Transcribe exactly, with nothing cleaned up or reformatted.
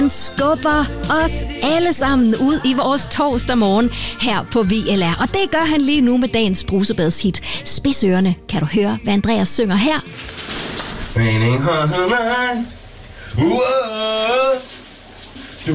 Han skubber os alle sammen ud i vores torsdag morgen her på V L R. Og det gør han lige nu med dagens brusebadshit. Spidsørerne, kan du høre, hvad Andreas synger her? Raining hot tonight. Whoa.